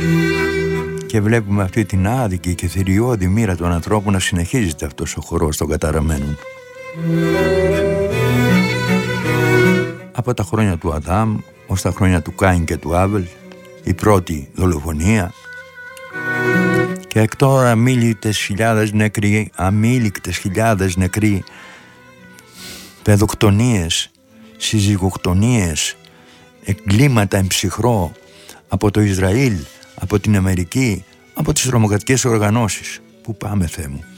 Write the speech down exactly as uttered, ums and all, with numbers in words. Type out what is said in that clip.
Και βλέπουμε αυτή την άδικη και θηριώδη μοίρα των ανθρώπων να συνεχίζεται αυτός ο χορός των καταραμένων. Από τα χρόνια του Αδάμ ως τα χρόνια του Κάιν και του Άβελ, η πρώτη δολοφονία, και εκ τώρα αμήλικτες χιλιάδες νεκροί, αμήλικτες χιλιάδες νεκροί, παιδοκτονίες, συζυγοκτονίες, εγκλήματα εμψυχρό από το Ισραήλ, από την Αμερική, από τις τρομοκρατικές οργανώσεις. Πού πάμε, Θεέ μου?